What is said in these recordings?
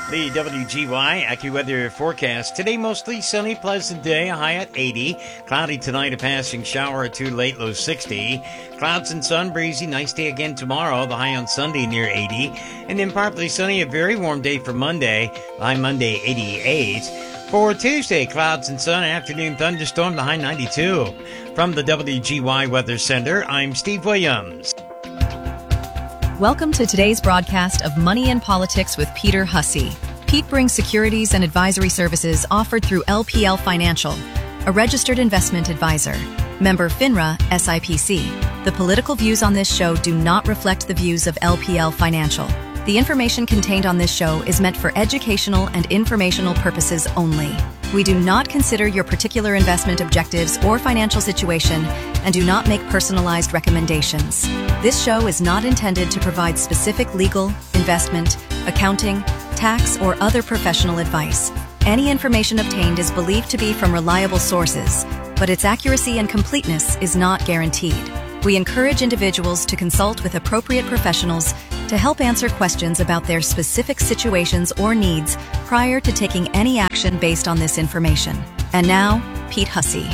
The WGY AccuWeather forecast. Today, mostly sunny, pleasant day, a high at 80. Cloudy tonight, a passing shower or two, late low 60. Clouds and sun, breezy, nice day again tomorrow, the high on Sunday near 80. And then partly sunny, a very warm day for Monday, the high Monday 88. For Tuesday, clouds and sun, afternoon thunderstorm, the high 92. From the WGY Weather Center, I'm Steve Williams. Welcome to today's broadcast of Money and Politics with Peter Hussey. Pete brings securities and advisory services offered through LPL Financial, a registered investment advisor. Member FINRA, SIPC. The political views on this show do not reflect the views of LPL Financial. The information contained on this show is meant for educational and informational purposes only. We do not consider your particular investment objectives or financial situation and do not make personalized recommendations. This show is not intended to provide specific legal, investment, accounting, tax, or other professional advice. Any information obtained is believed to be from reliable sources, but its accuracy and completeness is not guaranteed. We encourage individuals to consult with appropriate professionals to help answer questions about their specific situations or needs prior to taking any action based on this information. And now, Pete Hussey.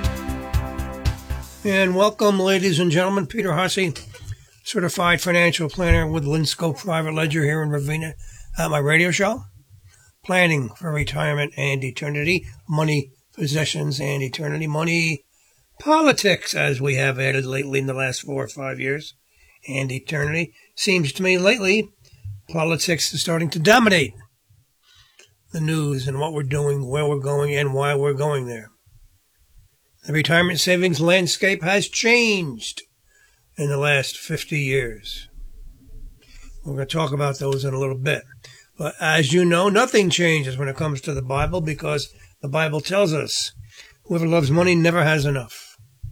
And welcome, ladies and gentlemen. Peter Hussey, certified financial planner with Linsco Private Ledger here in Ravenna at my radio show. Planning for retirement and eternity, money, possessions, and eternity, money, politics, as we have added lately in the last 4 or 5 years, and eternity. Seems to me lately, politics is starting to dominate the news and what we're doing, where we're going, and why we're going there. The retirement savings landscape has changed in the last 50 years. We're going to talk about those in a little bit. But as you know, nothing changes when it comes to the Bible because the Bible tells us whoever loves money never has enough.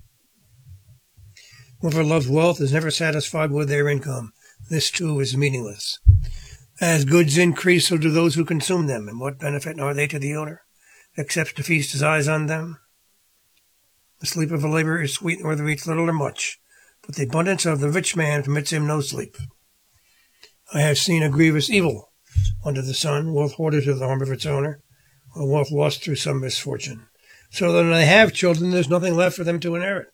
Whoever loves wealth is never satisfied with their income. This, too, is meaningless. As goods increase, so do those who consume them. And what benefit are they to the owner, except to feast his eyes on them? The sleep of a laborer is sweet, whether he eats little or much, but the abundance of the rich man permits him no sleep. I have seen a grievous evil under the sun, wealth hoarded to the harm of its owner, or wealth lost through some misfortune. So that when they have children, there's nothing left for them to inherit.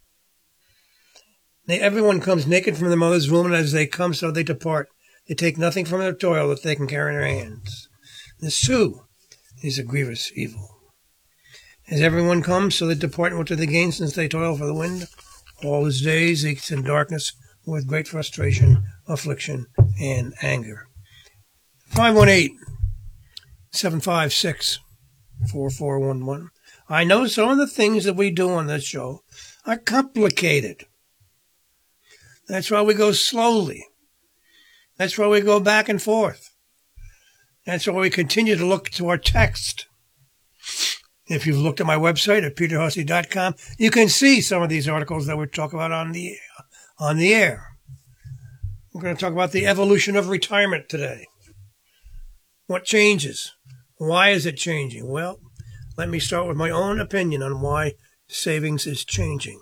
Everyone comes naked from their mother's womb, and as they come, so they depart. They take nothing from their toil that they can carry in their hands. This, too, is a grievous evil. As everyone comes, so they depart, and what do they gain since they toil for the wind? All his days eats in darkness with great frustration, affliction, and anger. 518-756-4411. I know some of the things that we do on this show are complicated. That's why we go slowly. That's why we go back and forth. That's why we continue to look to our text. If you've looked at my website at peterhussey.com, you can see some of these articles that we talk about on the air. We're going to talk about the evolution of retirement today. What changes? Why is it changing? Well, let me start with my own opinion on why savings is changing.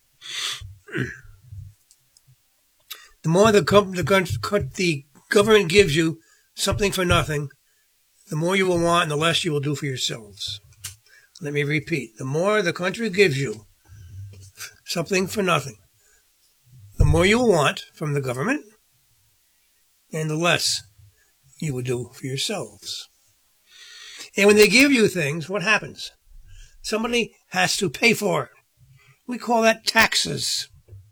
The more the government gives you something for nothing, the more you will want and the less you will do for yourselves. Let me repeat. The more the country gives you something for nothing, the more you will want from the government and the less you will do for yourselves. And when they give you things, what happens? Somebody has to pay for it. We call that taxes.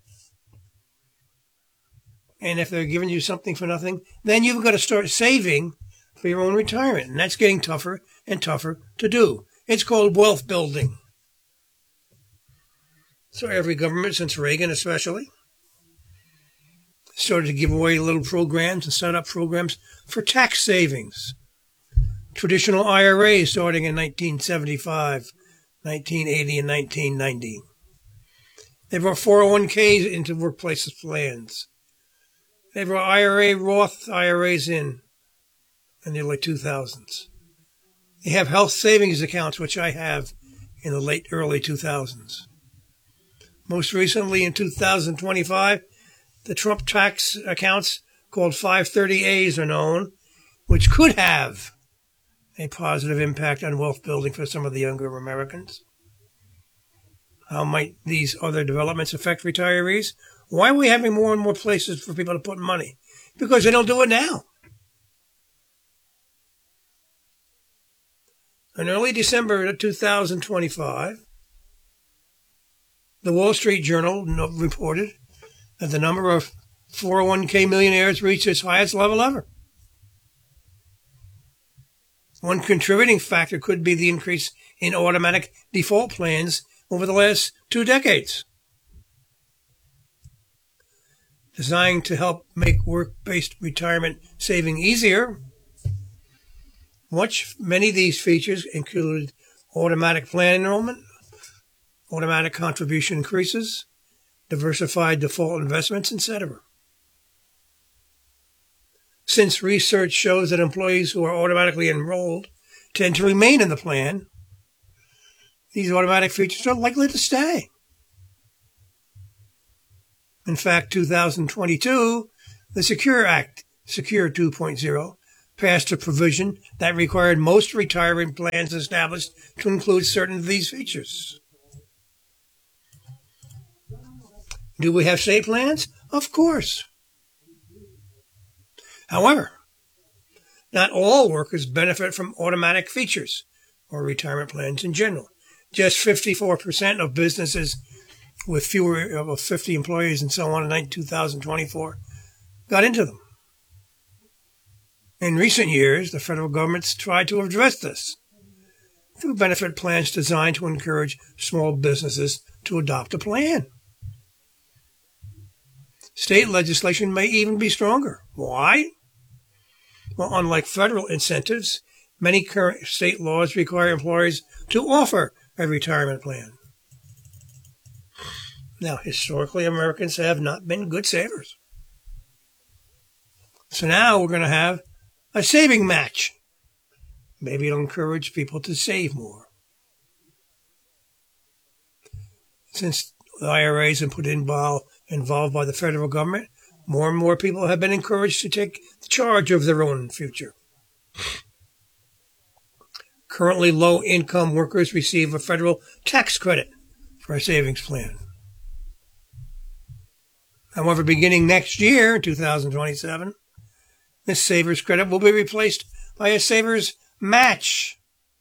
And if they're giving you something for nothing, then you've got to start saving for your own retirement. And that's getting tougher and tougher to do. It's called wealth building. So every government, since Reagan especially, started to give away little programs and set up programs for tax savings. Traditional IRAs starting in 1975, 1980, and 1990. They brought 401ks into workplace plans. They brought Roth IRAs in the early 2000s. They have health savings accounts, which I have in the early 2000s. Most recently, in 2025, the Trump tax accounts called 530As are known, which could have a positive impact on wealth building for some of the younger Americans. How might these other developments affect retirees? Why are we having more and more places for people to put money? Because they don't do it now. In early December 2025, the Wall Street Journal reported that the number of 401k millionaires reached its highest level ever. One contributing factor could be the increase in automatic default plans over the last 2 decades. Designed to help make work-based retirement saving easier, many of these features include automatic plan enrollment, automatic contribution increases, diversified default investments, etc. Since research shows that employees who are automatically enrolled tend to remain in the plan, these automatic features are likely to stay. In fact, 2022, the Secure Act, Secure 2.0, passed a provision that required most retirement plans established to include certain of these features. Do we have state plans? Of course. However, not all workers benefit from automatic features or retirement plans in general. Just 54% of businesses with fewer of 50 employees and so on in 2024 got into them. In recent years, the federal government's tried to address this through benefit plans designed to encourage small businesses to adopt a plan. State legislation may even be stronger. Why? Well, unlike federal incentives, many current state laws require employers to offer a retirement plan. Now, historically, Americans have not been good savers. So now we're going to have a saving match. Maybe it'll encourage people to save more. Since the IRAs have been involved by the federal government, more and more people have been encouraged to take charge of their own future. Currently, low-income workers receive a federal tax credit for a savings plan. However, beginning next year, 2027, this Savers credit will be replaced by a Savers match.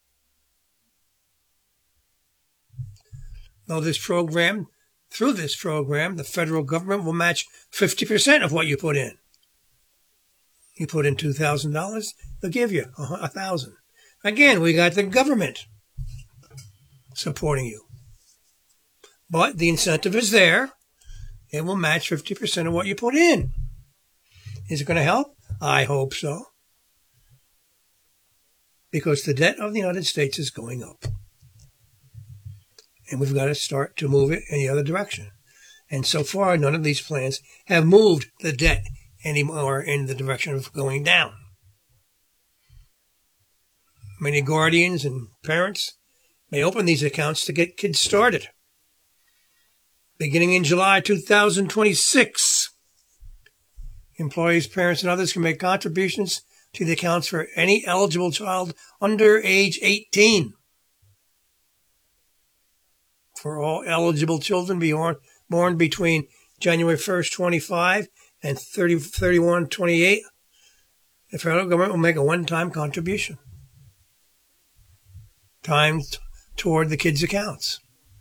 Through this program, the federal government will match 50% of what you put in. You put in $2,000, they'll give you $1,000. Again, we got the government supporting you. But the incentive is there. It will match 50% of what you put in. Is it going to help? I hope so. Because the debt of the United States is going up. And we've got to start to move it in the other direction. And so far, none of these plans have moved the debt anymore in the direction of going down. Many guardians and parents may open these accounts to get kids started. Beginning in July 2026, employees, parents, and others can make contributions to the accounts for any eligible child under age 18. For all eligible children born between January 1st, 25 and 31/28, the federal government will make a one-time contribution timed toward the kids' accounts.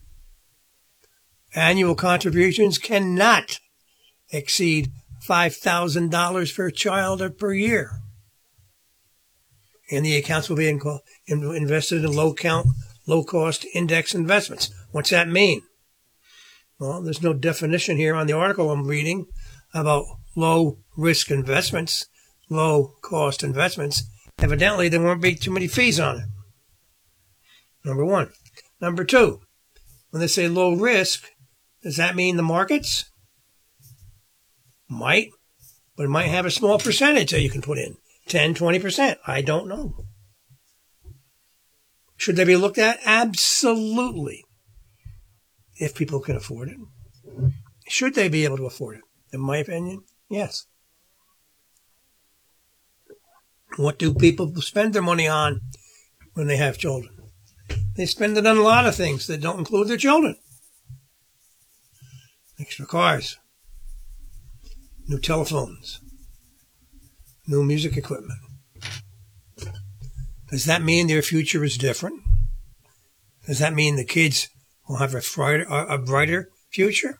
Annual contributions cannot exceed $5,000 per child or per year. And the accounts will be invested in low-cost index investments. What's that mean? Well, there's no definition here on the article I'm reading about low-risk investments, low-cost investments. Evidently, there won't be too many fees on it. Number one. Number two, when they say low risk, does that mean the markets? Might, but it might have a small percentage that you can put in. 10, 20%. I don't know. Should they be looked at? Absolutely. If people can afford it. Should they be able to afford it? In my opinion, yes. What do people spend their money on when they have children? They spend it on a lot of things that don't include their children. Extra cars, new telephones, new music equipment. Does that mean their future is different? Does that mean the kids will have a brighter future?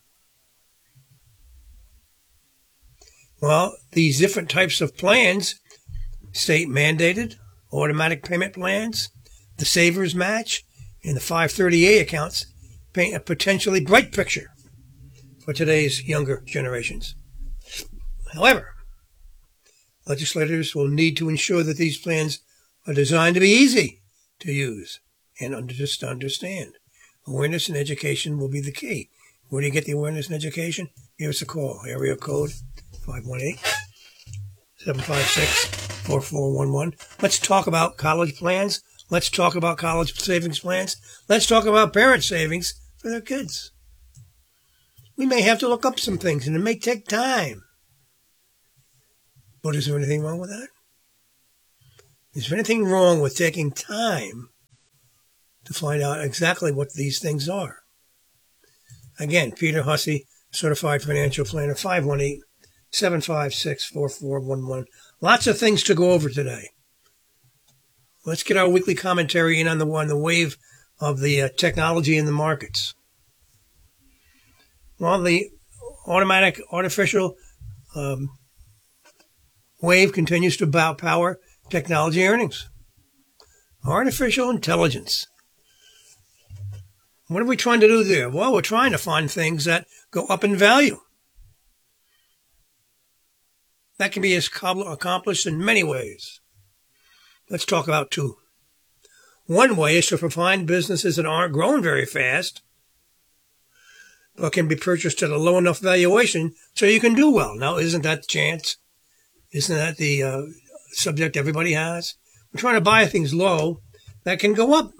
Well, these different types of plans, state mandated, automatic payment plans, the Savers Match, and the 530A accounts paint a potentially bright picture for today's younger generations. However, legislators will need to ensure that these plans are designed to be easy to use and just understand. Awareness and education will be the key. Where do you get the awareness and education? Give us a call. Area code 518-756-4411. Let's talk about college plans. Let's talk about college savings plans. Let's talk about parent savings for their kids. We may have to look up some things, and it may take time. But is there anything wrong with that? Is there anything wrong with taking time to find out exactly what these things are? Again, Peter Hussey, Certified Financial Planner, 518-756-4411. Lots of things to go over today. Let's get our weekly commentary in on the wave of the technology in the markets. Well, the artificial wave continues to power technology earnings. Artificial intelligence. What are we trying to do there? Well, we're trying to find things that go up in value. That can be accomplished in many ways. Let's talk about two. One way is to find businesses that aren't growing very fast, but can be purchased at a low enough valuation so you can do well. Now, isn't that the chance? Isn't that the subject everybody has? We're trying to buy things low that can go up.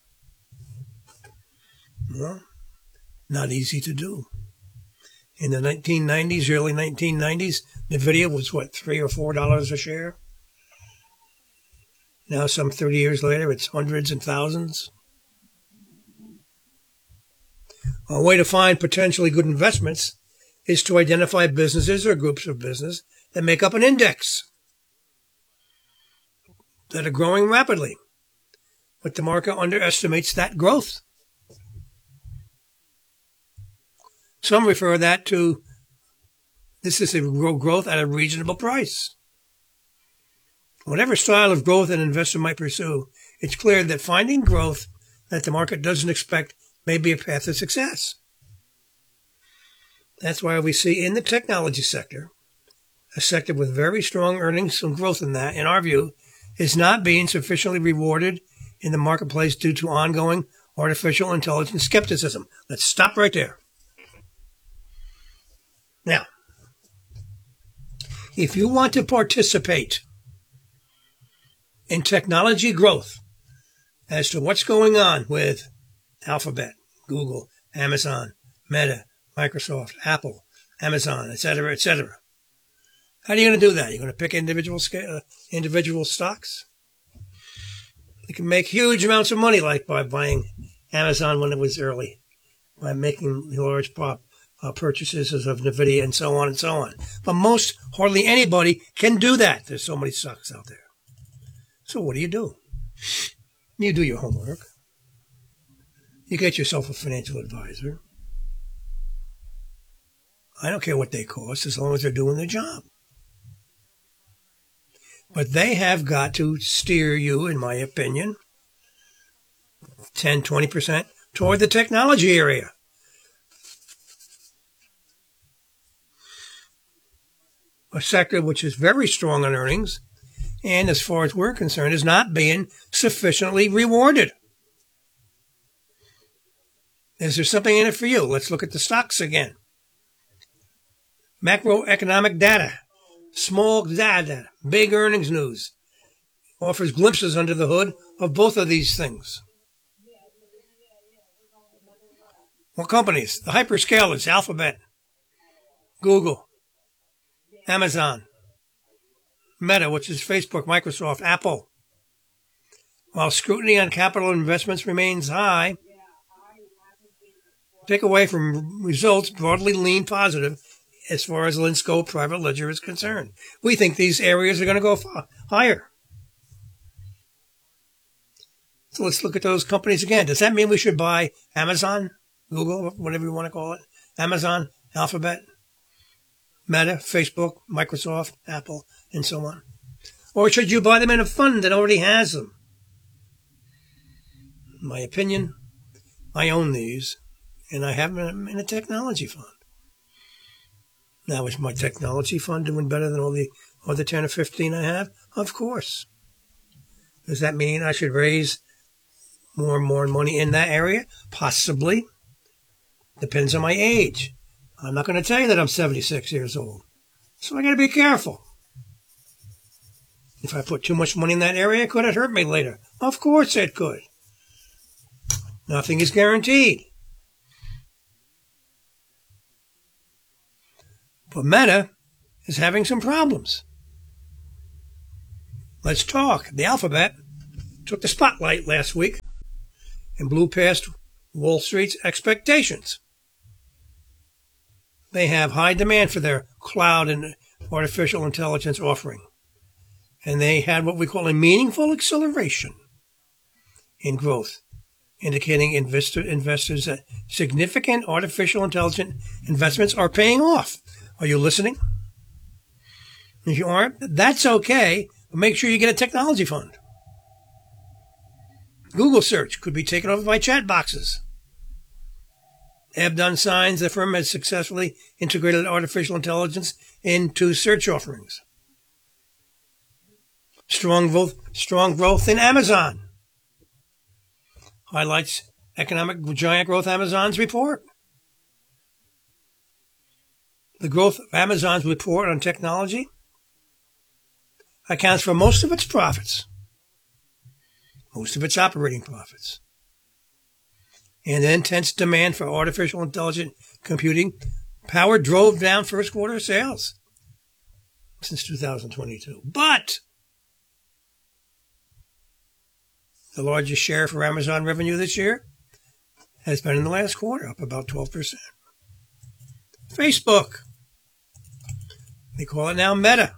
Well, not easy to do. In the 1990s, early 1990s, NVIDIA was, $3 or $4 a share? Now, some 30 years later, it's hundreds and thousands. A way to find potentially good investments is to identify businesses or groups of business that make up an index that are growing rapidly, but the market underestimates that growth. Some refer that to this is a growth at a reasonable price. Whatever style of growth an investor might pursue, it's clear that finding growth that the market doesn't expect may be a path to success. That's why we see in the technology sector, a sector with very strong earnings and growth in that, in our view, is not being sufficiently rewarded in the marketplace due to ongoing artificial intelligence skepticism. Let's stop right there. Now, if you want to participate in technology growth as to what's going on with Alphabet, Google, Amazon, Meta, Microsoft, Apple, Amazon, etc., etc., how are you going to do that? You're going to pick individual stocks? You can make huge amounts of money, like by buying Amazon when it was early, by making large purchases of NVIDIA and so on and so on. But hardly anybody can do that. There's so many stocks out there. So what do? You do your homework. You get yourself a financial advisor. I don't care what they cost as long as they're doing their job. But they have got to steer you, in my opinion, 10, 20% toward the technology area. A sector which is very strong on earnings, and as far as we're concerned, is not being sufficiently rewarded. Is there something in it for you? Let's look at the stocks again. Macroeconomic data, small data, big earnings news, offers glimpses under the hood of both of these things. What companies? The hyperscalers, Alphabet, Google, Amazon, Meta, which is Facebook, Microsoft, Apple. While scrutiny on capital investments remains high, takeaway from results broadly lean positive as far as Linsco Private Ledger is concerned. We think these areas are going to go higher. So let's look at those companies again. Does that mean we should buy Amazon, Google, whatever you want to call it? Amazon, Alphabet, Meta, Facebook, Microsoft, Apple, and so on? Or should you buy them in a fund that already has them? In my opinion, I own these, and I have them in a technology fund. Now, is my technology fund doing better than all the other 10 or 15 I have? Of course. Does that mean I should raise more and more money in that area? Possibly. Depends on my age. I'm not going to tell you that I'm 76 years old. So I got to be careful. If I put too much money in that area, could it hurt me later? Of course it could. Nothing is guaranteed. But Meta is having some problems. Let's talk. The Alphabet took the spotlight last week and blew past Wall Street's expectations. They have high demand for their cloud and artificial intelligence offering. And they had what we call a meaningful acceleration in growth, indicating investors that significant artificial intelligence investments are paying off. Are you listening? If you aren't, that's okay, but make sure you get a technology fund. Google search could be taken over by chat boxes. Abdon signs the firm has successfully integrated artificial intelligence into search offerings. Strong growth in Amazon. Highlights economic giant growth Amazon's report. The growth of Amazon's report on technology accounts for most of its profits, most of its operating profits. And the intense demand for artificial intelligent computing power drove down first quarter sales since 2022. But the largest share for Amazon revenue this year has been in the last quarter, up about 12%. Facebook. They call it now Meta.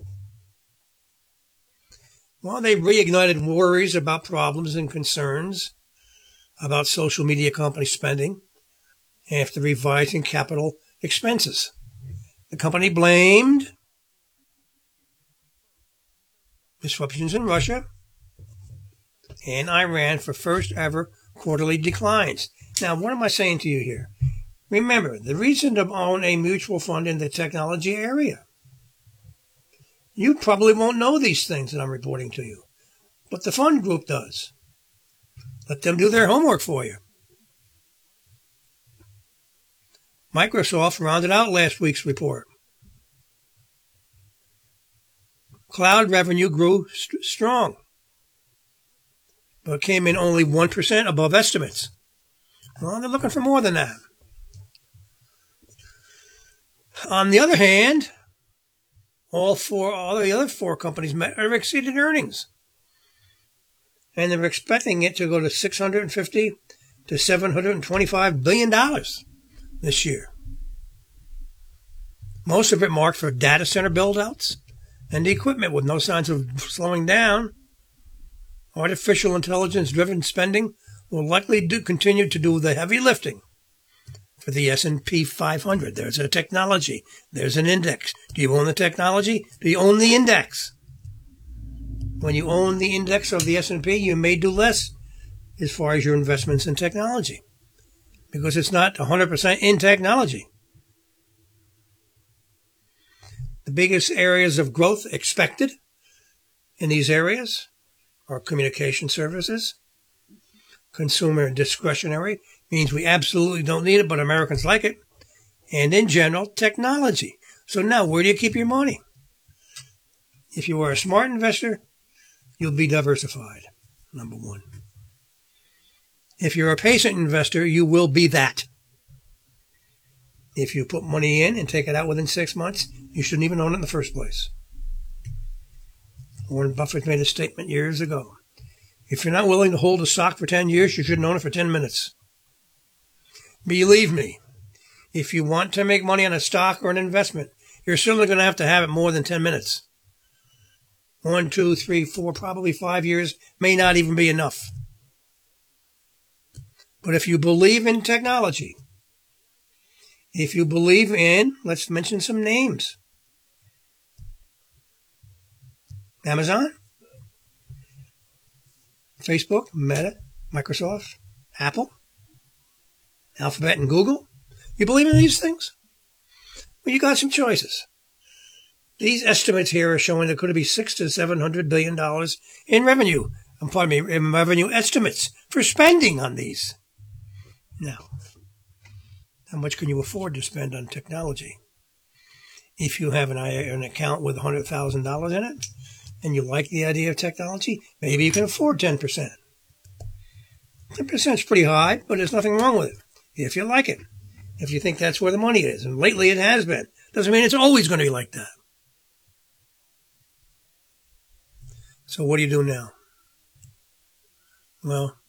Well, they reignited worries about problems and concerns about social media company spending after revising capital expenses. The company blamed disruptions in Russia and Iran for first ever quarterly declines. Now, what am I saying to you here? Remember, the reason to own a mutual fund in the technology area. You probably won't know these things that I'm reporting to you, but the fund group does. Let them do their homework for you. Microsoft rounded out last week's report. Cloud revenue grew strong, but came in only 1% above estimates. Well, they're looking for more than that. On the other hand, all the other four companies met or exceeded earnings. And they're expecting it to go to $650 to $725 billion this year. Most of it marked for data center build-outs and equipment with no signs of slowing down. Artificial intelligence-driven spending will likely continue to do the heavy lifting for the S&P 500. There's a technology. There's an index. Do you own the technology? Do you own the index? When you own the index of the S&P, you may do less as far as your investments in technology because it's not 100% in technology. The biggest areas of growth expected in these areas are communication services, consumer discretionary, means we absolutely don't need it, but Americans like it, and in general, technology. So now, where do you keep your money? If you are a smart investor, you'll be diversified, number one. If you're a patient investor, you will be that. If you put money in and take it out within 6 months, you shouldn't even own it in the first place. Warren Buffett made a statement years ago. If you're not willing to hold a stock for 10 years, you shouldn't own it for 10 minutes. Believe me, if you want to make money on a stock or an investment, you're certainly going to have it more than 10 minutes. 1, 2, 3, 4, probably 5 years may not even be enough. But if you believe in technology, if you believe in, let's mention some names. Amazon, Facebook, Meta, Microsoft, Apple, Alphabet, and Google. You believe in these things? Well, you got some choices. These estimates here are showing there could be $600 to $700 billion in revenue. In revenue estimates for spending on these. Now, how much can you afford to spend on technology? If you have an account with $100,000 in it, and you like the idea of technology, maybe you can afford 10%. 10% is pretty high, but there's nothing wrong with it if you like it. If you think that's where the money is. And lately it has been. Doesn't mean it's always going to be like that. So what do you do now? Well,